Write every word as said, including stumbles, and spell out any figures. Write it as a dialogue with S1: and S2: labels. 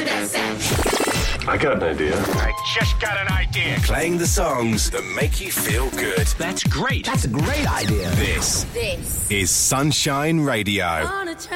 S1: I got an idea.
S2: I just got an idea.
S3: Playing the songs that make you feel good.
S2: That's great.
S4: That's a great idea.
S3: This
S5: This
S3: is Sunshine Radio.